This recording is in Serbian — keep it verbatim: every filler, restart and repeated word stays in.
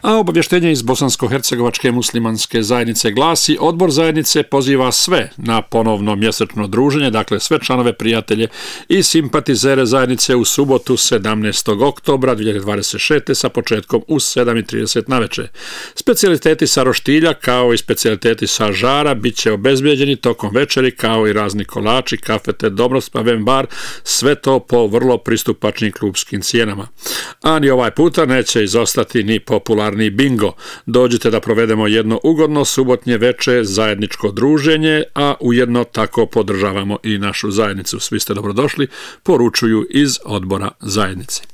A obavještenje iz Bosansko-hercegovačke muslimanske zajednice glasi: Odbor zajednice poziva sve na ponovno mjesečno druženje, dakle sve članove, prijatelje i simpatizere zajednice u subotu sedamnaestog oktobra dvije hiljade dvadeset šeste. sa početkom u sedam i trideset naveče. Specijaliteti sa roštilja kao i specijaliteti sa žara bit će obezbijeđeni tokom večeri, kao i razni kolači, kafe te dobrospaven bar, sve to po vrlo pristupačnim klupskim cijenama. A ni ovaj puta neće izostati ni popularni bingo. Dođite da provedemo jedno ugodno subotnje veče, zajedničko druženje, a ujedno tako podržavamo i našu zajednicu. Svi ste dobrodošli, poručuju iz odbora zajednice.